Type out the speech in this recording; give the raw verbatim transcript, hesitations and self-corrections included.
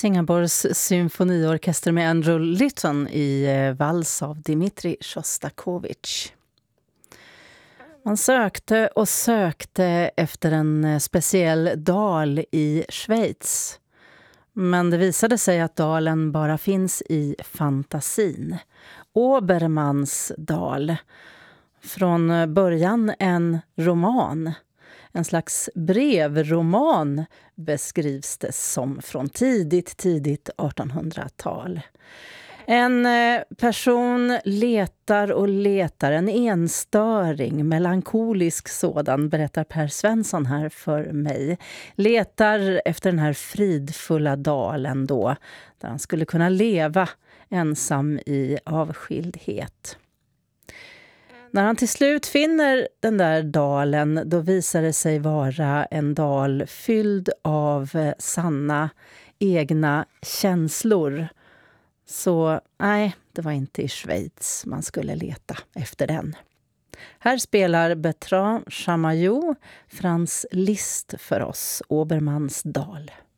Singapores symfoniorkester med Andrew Litton i eh, vals av Dmitri Shostakovich. Man sökte och sökte efter en eh, speciell dal i Schweiz. Men det visade sig att dalen bara finns i fantasin. Obermanns dal. Från början en roman. En slags brevroman beskrivs det som från tidigt, tidigt artonhundratal. En person letar och letar, en enstöring, melankolisk sådan, berättar Per Svensson här för mig. Letar efter den här fridfulla dalen då, där han skulle kunna leva ensam i avskildhet. När han till slut finner den där dalen, då visar det sig vara en dal fylld av sanna egna känslor. Så nej, det var inte i Schweiz man skulle leta efter den. Här spelar Bertrand Chamayou Franz Liszt för oss, Obermanns dal.